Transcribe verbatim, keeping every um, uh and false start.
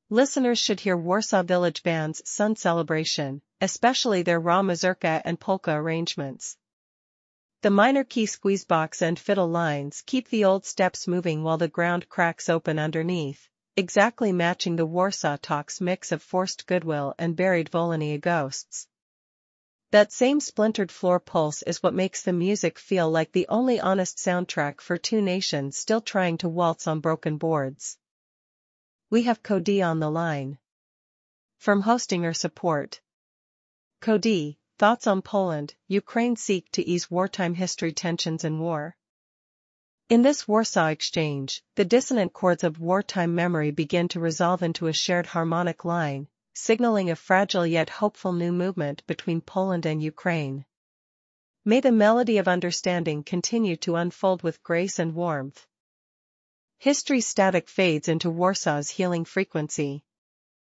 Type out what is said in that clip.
Listeners should hear Warsaw Village Band's Sun Celebration, especially their raw mazurka and polka arrangements. The minor key squeezebox and fiddle lines keep the old steps moving while the ground cracks open underneath, exactly matching the Warsaw Talks mix of forced goodwill and buried Volhynia ghosts. That same splintered floor pulse is what makes the music feel like the only honest soundtrack for two nations still trying to waltz on broken boards. We have Cody on the line. From Hostinger Support. Cody, thoughts on Poland, Ukraine seek to ease wartime history tensions and war. In this Warsaw exchange, the dissonant chords of wartime memory begin to resolve into a shared harmonic line, signaling a fragile yet hopeful new movement between Poland and Ukraine. May the melody of understanding continue to unfold with grace and warmth. History's static fades into Warsaw's healing frequency.